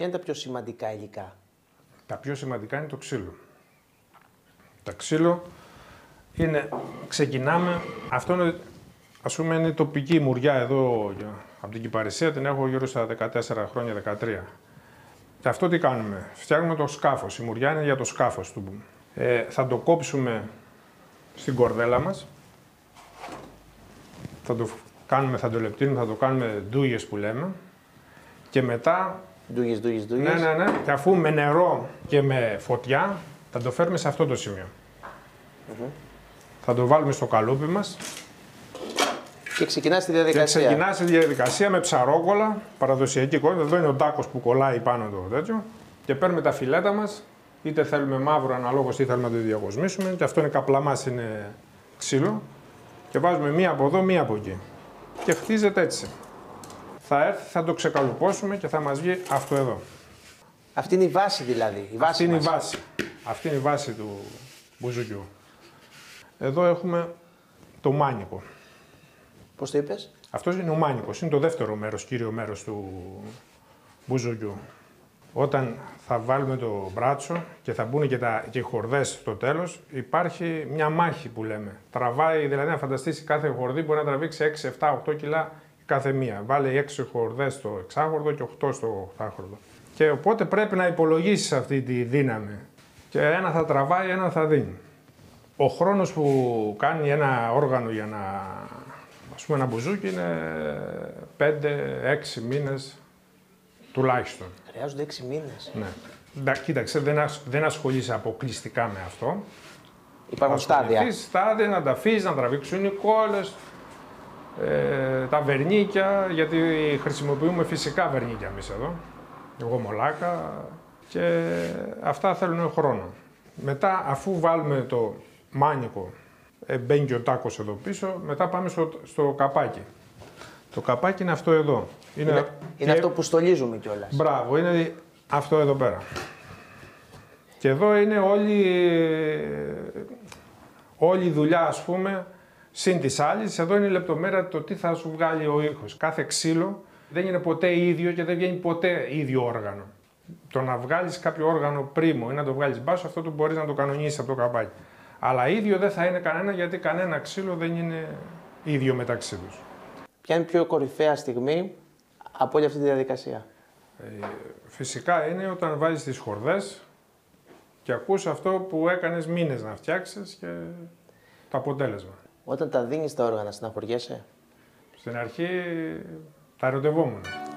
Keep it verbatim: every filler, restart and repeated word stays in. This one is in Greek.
Ποια είναι τα πιο σημαντικά υλικά? Τα πιο σημαντικά είναι το ξύλο. Το ξύλο είναι, ξεκινάμε, αυτό είναι, ας πούμε, είναι η τοπική μουριά εδώ από την Κυπαρισία, την έχω γύρω στα δεκατέσσερα χρόνια, δεκατρία. Και αυτό τι κάνουμε, φτιάχνουμε το σκάφος, η μουριά είναι για το σκάφος του. Ε, θα το κόψουμε στην κορδέλα μας, θα το κάνουμε, θα το λεπτύνουμε, θα το κάνουμε ντούγες που λέμε και μετά... Ντούγες, ντούγες, ντούγες. Ναι, ναι, ναι, και αφού με νερό και με φωτιά θα το φέρουμε σε αυτό το σημείο. Mm-hmm. Θα το βάλουμε στο καλούπι μας. Και ξεκινάς τη διαδικασία. Και ξεκινάς τη διαδικασία με ψαρόκολλα, παραδοσιακή κόλλα. Εδώ είναι ο τάκος που κολλάει πάνω το τέτοιο. Και παίρνουμε τα φιλέτα μας, είτε θέλουμε μαύρο αναλόγως ή θέλουμε να το διακοσμήσουμε. Και αυτό είναι καπλαμάς, είναι ξύλο. Και βάζουμε μία από εδώ, μία από εκεί. Και χτίζεται έτσι. Θα έρθει, θα το ξεκαλουπώσουμε και θα μας βγει αυτό εδώ. Αυτή είναι η βάση δηλαδή. Η βάση Αυτή είναι μας. η βάση. Αυτή είναι η βάση του μπουζουκιού. Εδώ έχουμε το μάνικο. Πώς το είπες? Αυτός είναι ο μάνικος, είναι το δεύτερο μέρος, κύριο μέρος του μπουζουκιού. Όταν θα βάλουμε το μπράτσο και θα μπουν και, τα, και οι χορδές στο τέλος, υπάρχει μια μάχη που λέμε. Τραβάει, δηλαδή να φανταστείς κάθε χορδή μπορεί να τραβήξει έξι, επτά, οκτώ κιλά κάθε μία. Βάλε έξι χορδές στο εξάχορδο και οκτώ στο οχτάχορδο. Και οπότε πρέπει να υπολογίσεις αυτή τη δύναμη. Και ένα θα τραβάει, ένα θα δίνει. Ο χρόνος που κάνει ένα όργανο για να, ας πούμε, ένα μπουζούκι είναι πέντε έξι μήνες τουλάχιστον. Χρειάζονται έξι μήνες. Ναι. Κοίταξε, δεν, ασ, δεν ασχολείσαι αποκλειστικά με αυτό. Υπάρχουν στάδια. Στάδια, να τα αφήσεις, να τραβήξουν οι κόλλες, ε, τα βερνίκια, γιατί χρησιμοποιούμε φυσικά βερνίκια εμείς εδώ. Εγώ μολάκα και αυτά θέλουν χρόνο. Μετά, αφού βάλουμε το μάνικο, ε, μπαίνει και ο τάκος εδώ πίσω, μετά πάμε στο, στο καπάκι. Το καπάκι είναι αυτό εδώ. Είναι, είναι, είναι αυτό που στολίζουμε κιόλας. Μπράβο, είναι αυτό εδώ πέρα. Και εδώ είναι όλη, όλη η δουλειά, ας πούμε, συν της άλλης. Εδώ είναι η λεπτομέρεια το τι θα σου βγάλει ο ήχος. Κάθε ξύλο δεν είναι ποτέ ίδιο και δεν βγαίνει ποτέ ίδιο όργανο. Το να βγάλεις κάποιο όργανο πρίμο ή να το βγάλεις μπάσο, αυτό το μπορείς να το κανονίσεις από το καπάκι. Αλλά ίδιο δεν θα είναι κανένα, γιατί κανένα ξύλο δεν είναι ίδιο μεταξύ τους. Ποια είναι η πιο κορυφαία στιγμή από όλη αυτή τη διαδικασία? Ε, φυσικά είναι όταν βάζεις τις χορδές και ακούς αυτό που έκανες μήνες να φτιάξεις και το αποτέλεσμα. Όταν τα δίνεις τα όργανα, στεναχωριέσαι? Στην αρχή τα ερωτευόμουν.